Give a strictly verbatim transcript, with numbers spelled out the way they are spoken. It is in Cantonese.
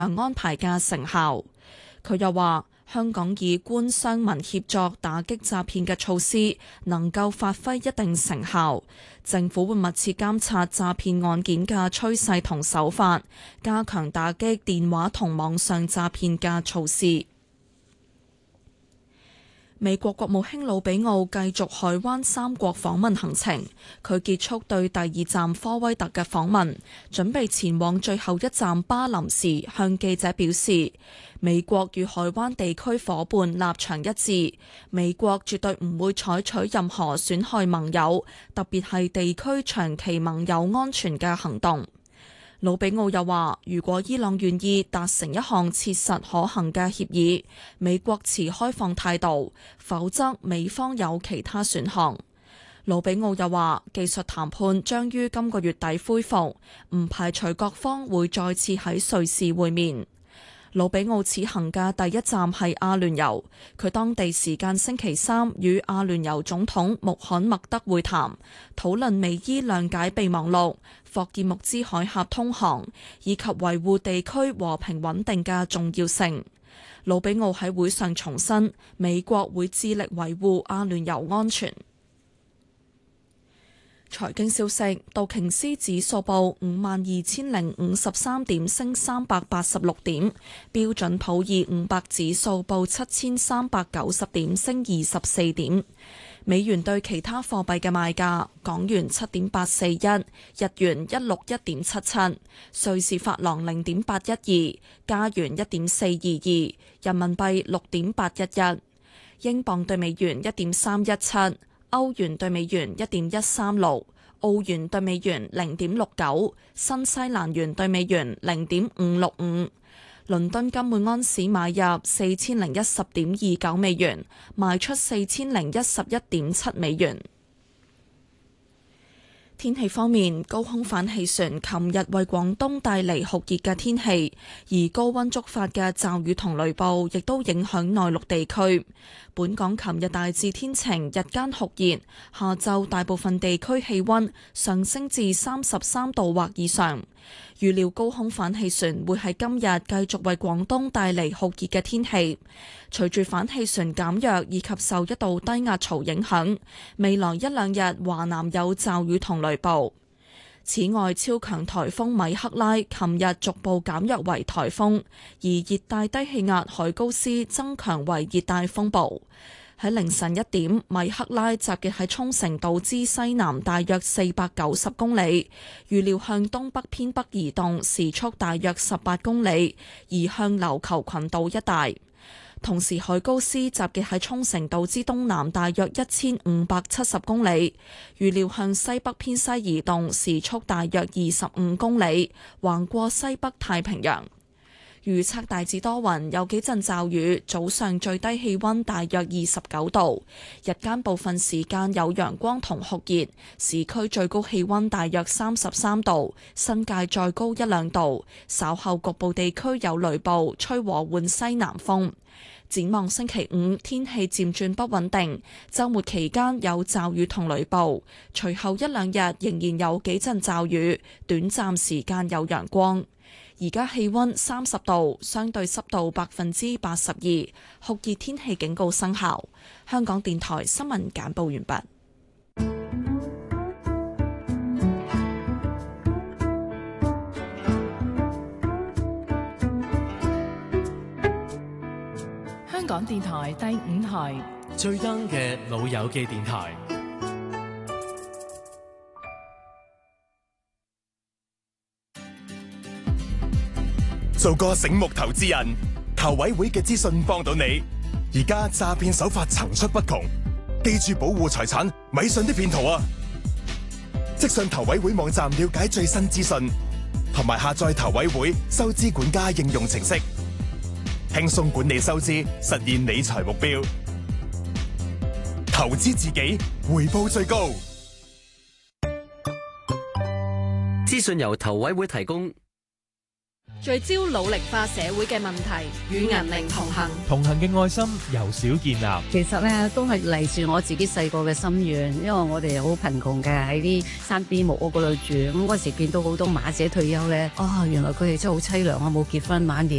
安排嘅成效。佢又話，香港以官商民協作打擊詐騙嘅措施能夠發揮一定成效，政府會密切監察詐騙案件嘅趨勢同手法，加強打擊電話同網上詐騙嘅措施。美國國務卿魯比奧繼續海灣三國訪問行程，佢結束對第二站科威特嘅訪問，準備前往最後一站巴林時，向記者表示，美國與海灣地區夥伴立場一致，美國絕對唔會採取任何損害盟友，特別係地區長期盟友安全嘅行動。魯比奧又話，如果伊朗願意達成一項切實可行嘅協議，美國持開放態度，否則美方有其他選項。魯比奧又話，技術談判將於今個月底恢復，唔排除各方會再次喺瑞士會面。魯比奧此行嘅第一站係阿聯酋，佢當地時間星期三與阿聯酋總統穆罕默德會談，討論美伊諒解備忘錄、霍爾木茲海峽通航以及維護地區和平穩定嘅重要性。魯比奧喺會上重申，美國會致力維護阿聯酋安全。財經消息，道瓊斯指數報五萬二千零五十三點，升三百八十六點；標準普爾五百指數報七千三百九十點，升二十四點。美元對其他貨幣嘅賣價：港元七點八四一，日元一六一點七七，瑞士法郎零點八一二，加元一點四二二，人民幣六點八一一，英鎊對美元一點三一七。歐元對美元一點一三六，澳元對美元零點六九，新西蘭元對美元零點五六五。倫敦金每安士買入四千零一十點二九美元，賣出四千零一十一點七美元。天氣方面，高空反氣旋琴日為廣東帶嚟酷熱嘅天氣，而高溫觸發嘅驟雨同雷暴亦都影響內陸地區。本港琴日大致天晴，日間酷熱，下晝大部分地區氣溫上升至三十三度或以上。預料高空反氣旋會喺今日繼續為廣東帶嚟酷熱嘅天氣。隨住反氣旋減弱以及受一道低壓槽影響，未來一兩日華南有驟雨同雷暴。此外，超強颱風米克拉琴日逐步減弱為颱風，而熱帶低氣壓海高斯增強為熱帶風暴。喺凌晨一點，米克拉集結喺沖繩島之西南大約四百九十公里，預料向東北偏北移動，時速大約十八公里，移向琉球群島一帶。同時，海高斯集結喺沖繩島之東南大約一千五百七十公里，預料向西北偏西移動，時速大約二十五公里，橫過西北太平洋。預測大致多雲，有幾陣驟雨，早上最低氣溫大約二十九度，日間部分時間有陽光同酷熱，市區最高氣溫大約三十三度，新界再高一兩度，稍後局部地區有雷暴，吹和緩西南風。展望星期五，天氣漸轉不穩定，週末期間有驟雨同雷暴，隨後一兩日仍然有幾陣驟雨，短暫時間有陽光。而家氣溫三十度，相對濕度百分之八十二，酷熱天氣警告生效。香港電台新聞簡報完畢。 香港電台第五台最 young 嘅老友記電台。 做個醒目投資人，投委會嘅資訊幫到你。而家詐騙手法層出不窮，記住保護財產，咪信啲騙徒啊！即上投委會網站了解最新資訊，同埋下載投委會收支管家應用程式，輕鬆管理收支，實現理財目標。投資自己，回報最高。 資訊由投委會提供。 聚焦努力化社會嘅問題，與銀齡同行。 同行嘅愛心由小建立。 其實咧都係嚟自我自己細個嘅心願，因為我哋好貧窮嘅，喺啲山邊木屋嗰度住。咁嗰時見到好多馬姐退休咧，啊、哦，原來佢哋真係好凄涼啊，冇結婚晚年。